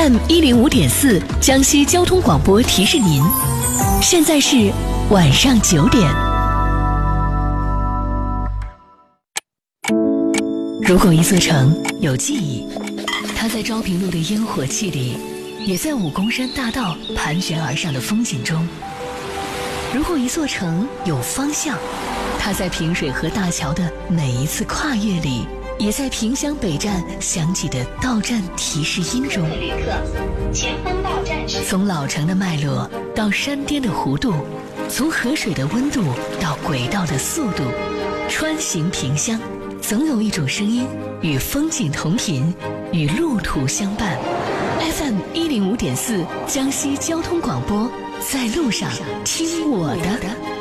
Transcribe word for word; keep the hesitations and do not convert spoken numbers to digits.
M 一零五点四江西交通广播提示您，现在是晚上九点。如果一座城有记忆，它在昭平路的烟火气里，也在武功山大道盘旋而上的风景中。如果一座城有方向，它在平水河大桥的每一次跨越里，也在萍乡北站响起的到站提示音中。 旅客，前方到站是。 从老城的脉络到山巅的弧度，从河水的温度到轨道的速度，穿行萍乡，总有一种声音与风景同频，与路途相伴。F M 一零五点四江西交通广播，在路上听我的。